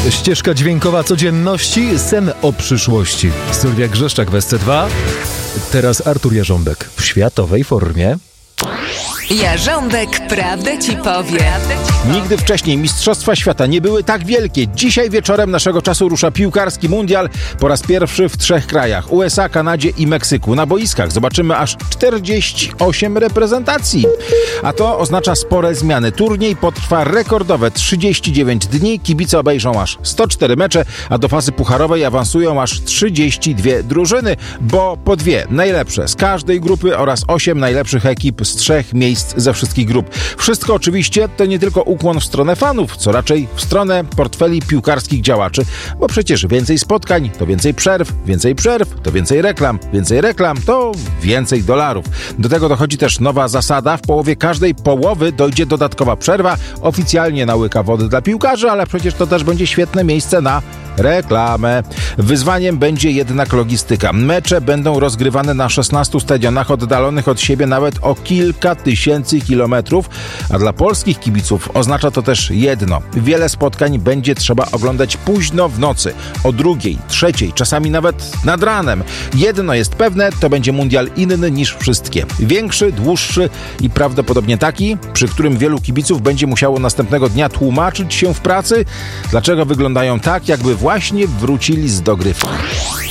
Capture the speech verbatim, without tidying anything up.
Ścieżka dźwiękowa codzienności, sen o przyszłości. Sylwia Grzeszczak w S C dwa. Teraz Artur Jarząbek w światowej formie. Jarząbek prawdę ci powie. Nigdy wcześniej Mistrzostwa Świata nie były tak wielkie. Dzisiaj wieczorem naszego czasu rusza piłkarski mundial po raz pierwszy w trzech krajach: U S A, Kanadzie i Meksyku. Na boiskach zobaczymy aż czterdzieści osiem reprezentacji. A to oznacza spore zmiany. Turniej potrwa rekordowe trzydzieści dziewięć dni. Kibice obejrzą aż sto cztery mecze, a do fazy pucharowej awansują aż trzydzieści dwie drużyny, bo po dwie najlepsze z każdej grupy oraz osiem najlepszych ekip z trzech miejsc ze wszystkich grup. Wszystko oczywiście to nie tylko ukłon w stronę fanów, co raczej w stronę portfeli piłkarskich działaczy, bo przecież więcej spotkań to więcej przerw, więcej przerw to więcej reklam, więcej reklam to więcej dolarów. Do tego dochodzi też nowa zasada: w połowie każdej połowy dojdzie dodatkowa przerwa, oficjalnie na łyka wody dla piłkarzy, ale przecież to też będzie świetne miejsce na reklamę. Wyzwaniem będzie jednak logistyka. Mecze będą rozgrywane na szesnastu stadionach oddalonych od siebie nawet o kilka tysięcy kilometrów, a dla polskich kibiców oznacza to też jedno: wiele spotkań będzie trzeba oglądać późno w nocy, o drugiej, trzeciej, czasami nawet nad ranem. Jedno jest pewne, to będzie mundial inny niż wszystkie. Większy, dłuższy i prawdopodobnie taki, przy którym wielu kibiców będzie musiało następnego dnia tłumaczyć się w pracy, dlaczego wyglądają tak, jakby właśnie wrócili z dogrywki.